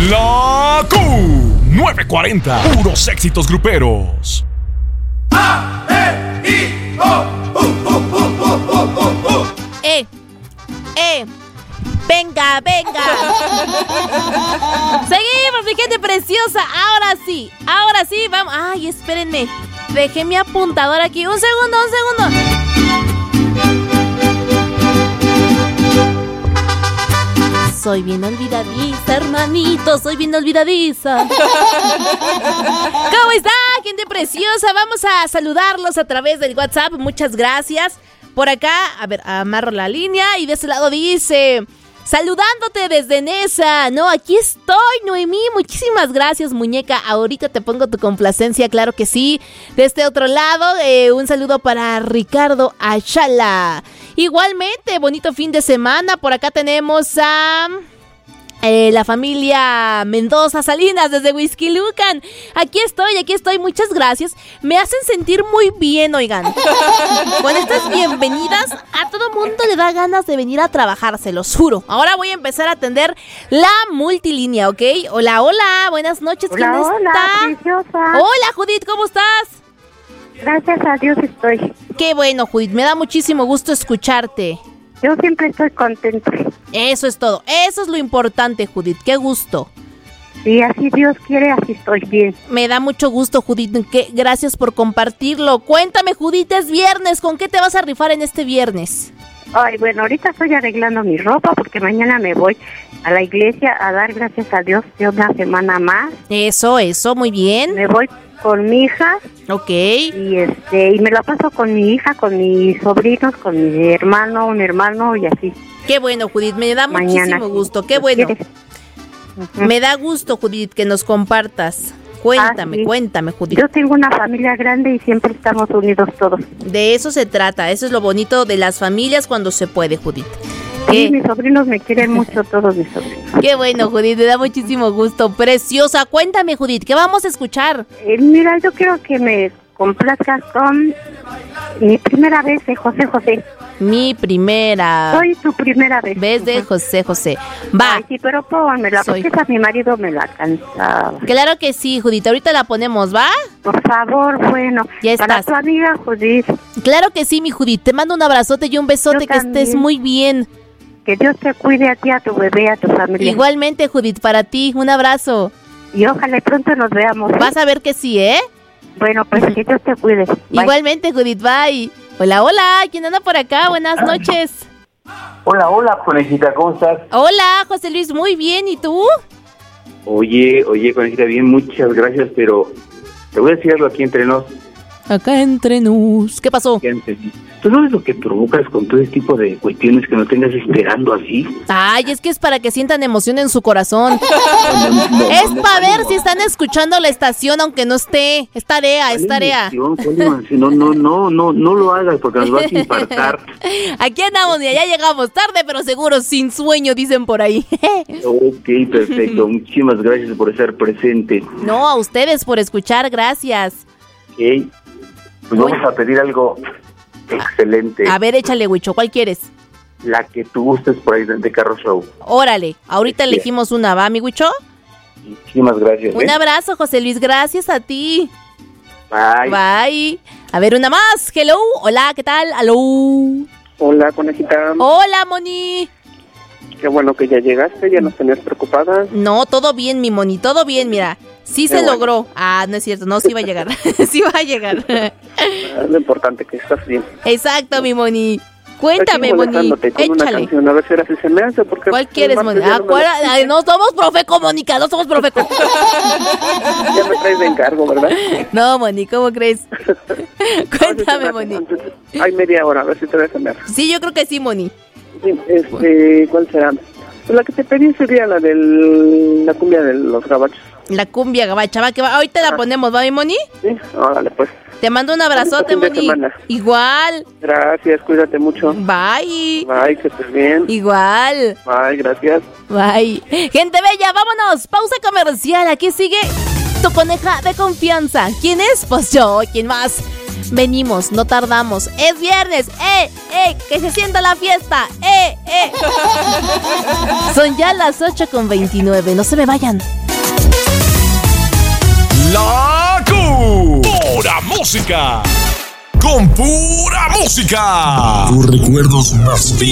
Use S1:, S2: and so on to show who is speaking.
S1: La Q940, puros éxitos gruperos.
S2: Venga, venga. Seguimos, mi gente preciosa. Ahora sí, vamos. Ay, espérenme. Dejé mi apuntador aquí. Un segundo. Soy bien olvidadiza, hermanito, soy bien olvidadiza. ¿Cómo está, gente preciosa? Vamos a saludarlos a través del WhatsApp. Muchas gracias. Por acá, a ver, amarro la línea y de ese lado dice... Saludándote desde Nesa. No, aquí estoy, Noemí. Muchísimas gracias, muñeca. Ahorita te pongo tu complacencia, claro que sí. De este otro lado, un saludo para Ricardo Ayala. Igualmente, bonito fin de semana. Por acá tenemos a... la familia Mendoza Salinas desde Huixquilucan. Aquí estoy, muchas gracias. Me hacen sentir muy bien, oigan. Con estas bienvenidas, a todo mundo le da ganas de venir a trabajar, se los juro. Ahora voy a empezar a atender la multilínea, ¿ok? Hola, buenas noches. ¿Quién está?
S3: Hola, preciosa.
S2: Hola, Judith, ¿cómo estás?
S3: Gracias a Dios estoy.
S2: Qué bueno, Judith, me da muchísimo gusto escucharte.
S3: Yo siempre estoy contenta.
S2: Eso es todo. Eso es lo importante, Judith. Qué gusto.
S3: Y así Dios quiere, así estoy bien.
S2: Me da mucho gusto, Judith. Gracias por compartirlo. Cuéntame, Judith, es viernes. ¿Con qué te vas a rifar en este viernes?
S3: Ay, bueno, ahorita estoy arreglando mi ropa porque mañana me voy a la iglesia a dar gracias a Dios de una semana más.
S2: Eso, muy bien.
S3: Me voy con mi hija.
S2: Ok.
S3: Y me la paso con mi hija, con mis sobrinos, con mi hermano, un hermano y así.
S2: Qué bueno, Judith, me da
S3: mañana,
S2: muchísimo gusto. Qué bueno. Me da gusto, Judith, que nos compartas. Cuéntame, Judith.
S3: Yo tengo una familia grande y siempre estamos unidos todos.
S2: De eso se trata, eso es lo bonito de las familias cuando se puede, Judith.
S3: Sí, mis sobrinos me quieren mucho, todos mis sobrinos.
S2: Qué bueno, Judith, me da muchísimo gusto. Preciosa, cuéntame, Judith, ¿qué vamos a escuchar?
S3: Mira, yo quiero que me complazcas con Mi primera vez de José José.
S2: Mi primera.
S3: Soy tu primera vez.
S2: Vez de José José. Va.
S3: Ay, sí, pero pónmela, porque esa mi marido me la cantaba.
S2: Claro que sí, Judith. Ahorita la ponemos, ¿va?
S3: Por favor, bueno.
S2: Ya estás.
S3: Para tu amiga, Judith.
S2: Claro que sí, mi Judith. Te mando un abrazote y un besote, que estés muy bien.
S3: Que Dios te cuide a ti, a tu bebé, a tu familia.
S2: Igualmente, Judith, para ti. Un abrazo.
S3: Y ojalá pronto nos veamos.
S2: Vas a ver que sí, ¿eh?
S3: Bueno, pues que Dios te cuide. Bye.
S2: Igualmente, Judith, bye. Hola, ¿quién anda por acá? Buenas noches.
S4: Hola, conejita, ¿cómo estás?
S2: Hola, José Luis, muy bien, ¿y tú?
S4: Oye, conejita, bien, muchas gracias, pero te voy a decir algo aquí entre nos.
S2: Acá entre nos. ¿Qué pasó?
S4: ¿Tú sabes lo que provocas con todo este tipo de cuestiones que nos tengas esperando así?
S2: Ay, es que es para que sientan emoción en su corazón. Es para ver si están escuchando la estación aunque no esté. Es tarea.
S4: No lo hagas porque nos vas a infartar.
S2: Aquí andamos, ya llegamos tarde pero seguro, sin sueño, dicen por ahí.
S4: Ok, perfecto. Muchísimas gracias por estar presente.
S2: No, a ustedes por escuchar, gracias.
S4: Ok, pues vamos a pedir algo excelente.
S2: A ver, échale, Huicho, ¿cuál quieres?
S4: La que tú gustes por ahí de Carro Show.
S2: Órale, ahorita elegimos una, ¿va, mi Huicho?
S4: Muchísimas gracias.
S2: Un abrazo, José Luis, gracias a ti.
S4: Bye.
S2: A ver, una más. Hello, hola, ¿qué tal? Aló.
S5: Hola, conejita.
S2: Hola, Moni.
S5: Qué bueno que ya llegaste, ya nos tenías preocupada.
S2: No, todo bien, mi Moni, todo bien, mira. Sí se logró. Ah, no es cierto, no, sí va a llegar. Sí va a llegar.
S5: Es lo importante, que estás bien.
S2: Exacto, mi Moni. Cuéntame, Moni.
S5: Échale. Una canción, a ver si ahora sí se me hace. Porque
S2: ¿cuál quieres, Moni? No somos Profeco, Mónica, no somos Profeco.
S5: Ya me traes de encargo, ¿verdad?
S2: No, Moni, ¿cómo crees? Cuéntame, Moni.
S5: Hay media hora, a ver si te vas a ver.
S2: Sí, yo creo que sí, Moni.
S5: Sí, ¿cuál será? Pues la que te pedí sería la de la cumbia de los gabachos.
S2: La cumbia gabacha, va, que va. Ahorita la ponemos, ¿va, mi Moni?
S5: Sí, órale, pues.
S2: Te mando un abrazote, Moni. Igual.
S5: Gracias, cuídate mucho.
S2: Bye.
S5: Bye, que estés bien.
S2: Igual.
S5: Bye, gracias.
S2: Bye. Gente bella, vámonos. Pausa comercial. Aquí sigue tu coneja de confianza. ¿Quién es? Pues yo. ¿Quién más? Venimos, no tardamos. Es viernes. Que se sienta la fiesta. Son ya las 8:29. No se me vayan.
S1: La pura música. Con pura música. Tus recuerdos más vivos.